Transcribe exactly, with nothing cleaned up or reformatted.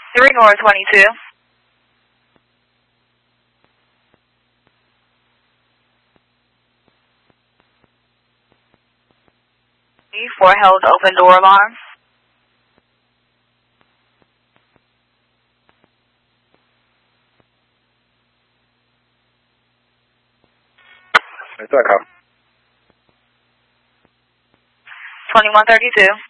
three North twenty-two. four held open door alarm. It's Echo. twenty-one thirty-two.